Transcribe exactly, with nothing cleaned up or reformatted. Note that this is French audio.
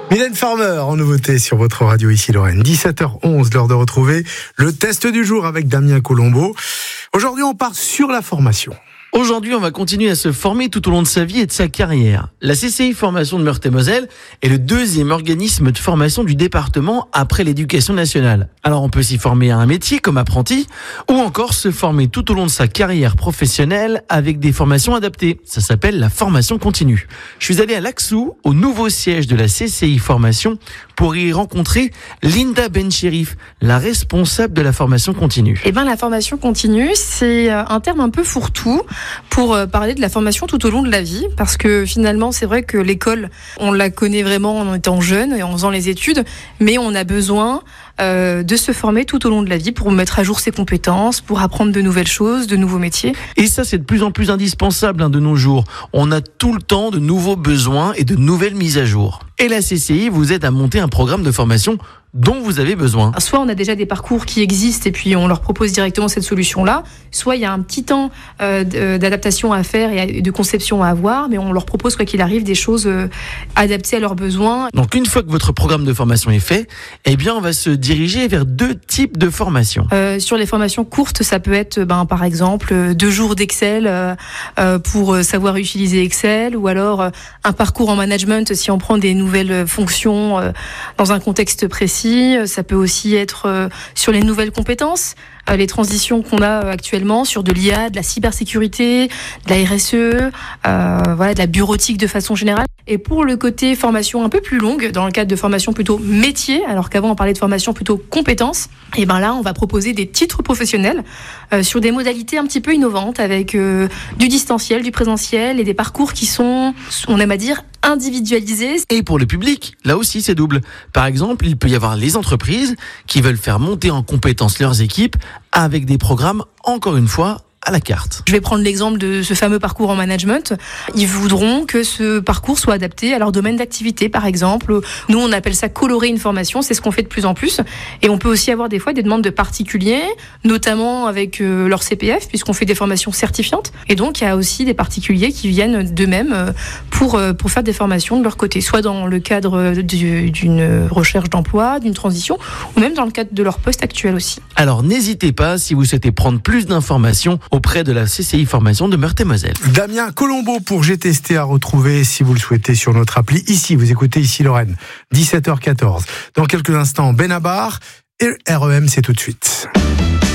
Mylène Farmer en nouveauté sur votre radio ici Lorraine. dix-sept heures onze, l'heure de retrouver le test du jour avec Damien Colombo. Aujourd'hui, on part sur la formation. Aujourd'hui, on va continuer à se former tout au long de sa vie et de sa carrière. La C C I Formation de Meurthe-et-Moselle est le deuxième organisme de formation du département après l'éducation nationale. Alors, on peut s'y former à un métier comme apprenti ou encore se former tout au long de sa carrière professionnelle avec des formations adaptées. Ça s'appelle la formation continue. Je suis allé à Laxou, au nouveau siège de la C C I Formation, pour y rencontrer Linda Bencherif, la responsable de la formation continue. Eh ben, la formation continue, c'est un terme un peu fourre-tout pour parler de la formation tout au long de la vie, parce que finalement c'est vrai que l'école, on la connaît vraiment en étant jeune et en faisant les études, mais on a besoin euh, de se former tout au long de la vie pour mettre à jour ses compétences, pour apprendre de nouvelles choses, de nouveaux métiers. Et ça, c'est de plus en plus indispensable hein, de nos jours. On a tout le temps de nouveaux besoins et de nouvelles mises à jour. Et la C C I vous aide à monter un programme de formation dont vous avez besoin. Soit on a déjà des parcours qui existent et puis on leur propose directement cette solution-là, soit il y a un petit temps euh, d'adaptation à faire et de conception à avoir, mais on leur propose quoi qu'il arrive des choses euh, adaptées à leurs besoins. Donc une fois que votre programme de formation est fait, eh bien on va se diriger vers deux types de formations. Euh, sur les formations courtes, ça peut être ben, par exemple deux jours d'Excel euh, euh, pour savoir utiliser Excel, ou alors euh, un parcours en management si on prend des nouvelles fonctions euh, dans un contexte précis. Ça peut aussi être euh, sur les nouvelles compétences, euh, les transitions qu'on a euh, actuellement sur de l'I A, de la cybersécurité, de la R S E, euh, voilà, de la bureautique de façon générale. Et pour le côté formation un peu plus longue, dans le cadre de formation plutôt métier, alors qu'avant on parlait de formation plutôt compétences, et ben là on va proposer des titres professionnels euh, sur des modalités un petit peu innovantes avec euh, du distanciel, du présentiel et des parcours qui sont, on aime à dire, individualisés. Et pour le public, là aussi c'est double. Par exemple, il peut y avoir les entreprises qui veulent faire monter en compétence leurs équipes avec des programmes, encore une fois, à la carte. Je vais prendre l'exemple de ce fameux parcours en management. Ils voudront que ce parcours soit adapté à leur domaine d'activité, par exemple. Nous, on appelle ça colorer une formation. C'est ce qu'on fait de plus en plus. Et on peut aussi avoir des fois des demandes de particuliers, notamment avec euh, leur C P F, puisqu'on fait des formations certifiantes. Et donc, il y a aussi des particuliers qui viennent d'eux-mêmes pour, euh, pour faire des formations de leur côté, soit dans le cadre du, d'une recherche d'emploi, d'une transition, ou même dans le cadre de leur poste actuel aussi. Alors, n'hésitez pas, si vous souhaitez prendre plus d'informations, auprès de la C C I Formation de Meurthe-et-Moselle. Damien Colombo pour G T S T à retrouver si vous le souhaitez sur notre appli. Ici, vous écoutez ici Lorraine, dix-sept heures quatorze. Dans quelques instants, Benabar et R E M, c'est tout de suite.